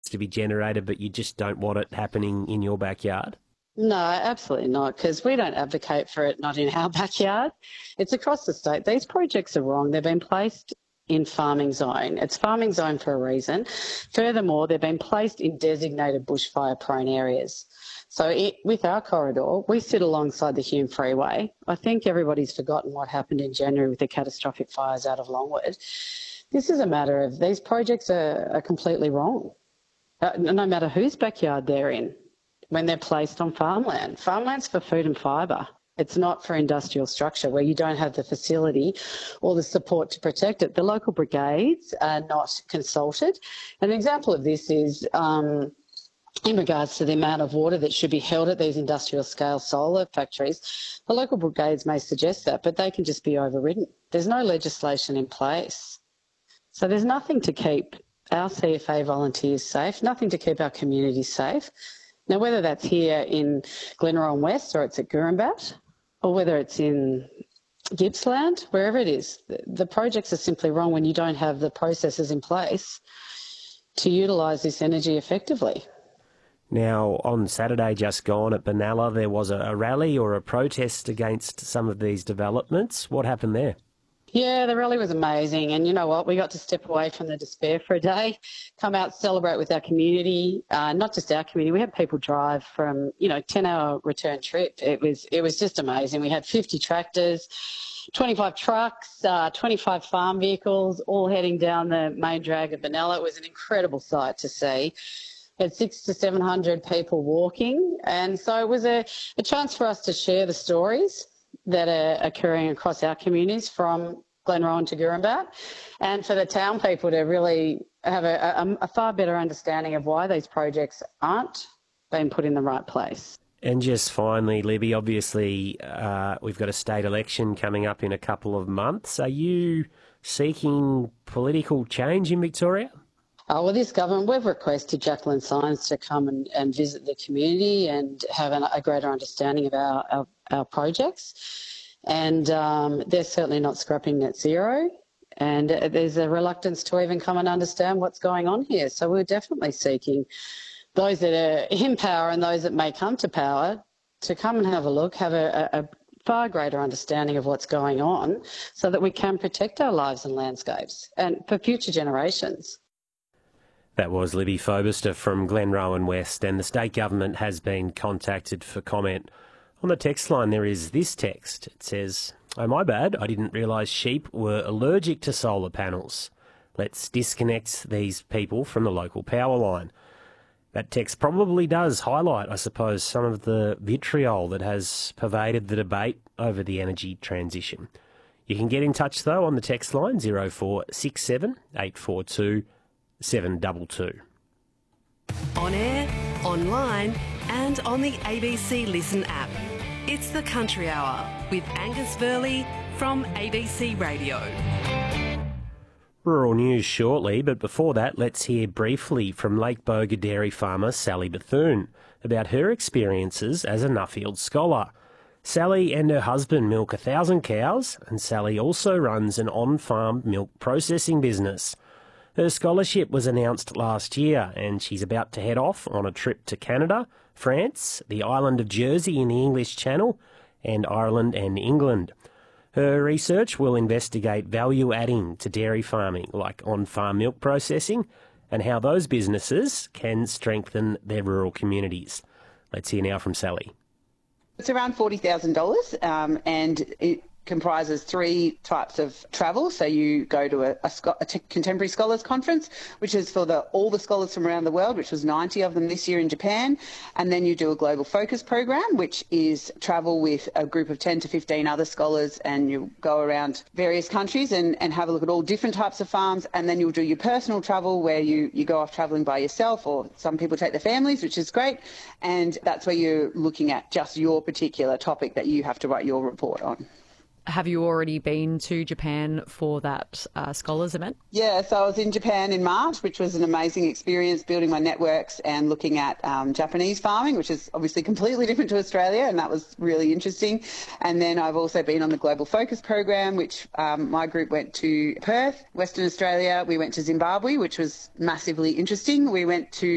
to be generated, but you just don't want it happening in your backyard? No, absolutely not, because we don't advocate for it not in our backyard. It's across the state. These projects are wrong. They've been placed in farming zone. It's farming zone for a reason. Furthermore, they've been placed in designated bushfire-prone areas. So with our corridor, we sit alongside the Hume Freeway. I think everybody's forgotten what happened in January with the catastrophic fires out of Longwood. This is a matter of these projects are completely wrong, no matter whose backyard they're in, when they're placed on farmland. Farmland's for food and fibre. It's not for industrial structure where you don't have the facility or the support to protect it. The local brigades are not consulted. An example of this is in regards to the amount of water that should be held at these industrial scale solar factories. The local brigades may suggest that, but they can just be overridden. There's no legislation in place. So there's nothing to keep our CFA volunteers safe, nothing to keep our community safe. Now, whether that's here in Glenrowan West or it's at Gurumbat, or whether it's in Gippsland, wherever it is, the projects are simply wrong when you don't have the processes in place to utilise this energy effectively. Now, on Saturday just gone at Benalla, there was a rally or a protest against some of these developments. What happened there? Yeah, the rally was amazing. And you know what? We got to step away from the despair for a day, come out, celebrate with our community, not just our community. We had people drive from, 10-hour return trip. It was just amazing. We had 50 tractors, 25 trucks, 25 farm vehicles, all heading down the main drag of Benalla. It was an incredible sight to see. We had 600 to 700 people walking. And so it was a chance for us to share the stories that are occurring across our communities from Glenrowan to Gurumbat, and for the town people to really have a far better understanding of why these projects aren't being put in the right place. And just finally, Libby, obviously we've got a state election coming up in a couple of months. Are you seeking political change in Victoria? Well, this government, we've requested Jacqueline Sines to come and visit the community and have a greater understanding of our projects. And they're certainly not scrapping net zero. And there's a reluctance to even come and understand what's going on here. So we're definitely seeking those that are in power and those that may come to power to come and have a look, have a far greater understanding of what's going on so that we can protect our lives and landscapes and for future generations. That was Libby Fobister from Glenrowan West, and the state government has been contacted for comment. On the text line there is this text. It says, "Oh, my bad, I didn't realise sheep were allergic to solar panels. Let's disconnect these people from the local power line." That text probably does highlight, I suppose, some of the vitriol that has pervaded the debate over the energy transition. You can get in touch, though, on the text line 0467 842 722. On air, online and on the ABC Listen app. It's the Country Hour with Angus Burley from ABC Radio. Rural news shortly, but before that, let's hear briefly from Lake Boga dairy farmer Sally Bethune about her experiences as a Nuffield scholar. Sally and her husband milk 1,000 cows, and Sally also runs an on-farm milk processing business. Her scholarship was announced last year, and she's about to head off on a trip to Canada, France, the island of Jersey in the English Channel, and Ireland and England. Her research will investigate value adding to dairy farming, like on-farm milk processing, and how those businesses can strengthen their rural communities. Let's hear now from Sally. It's around $40,000 and it comprises 3 types of travel. So you go to a contemporary scholars conference, which is for all the scholars from around the world, which was 90 of them this year in Japan. And then you do a global focus program, which is travel with a group of 10 to 15 other scholars, and you go around various countries and have a look at all different types of farms. And then you'll do your personal travel where you go off travelling by yourself, or some people take their families, which is great. And that's where you're looking at just your particular topic that you have to write your report on. Have you already been to Japan for that scholars event? Yeah, so I was in Japan in March, which was an amazing experience, building my networks and looking at Japanese farming, which is obviously completely different to Australia, and that was really interesting. And then I've also been on the Global Focus program, which my group went to Perth, Western Australia. We went to Zimbabwe, which was massively interesting. We went to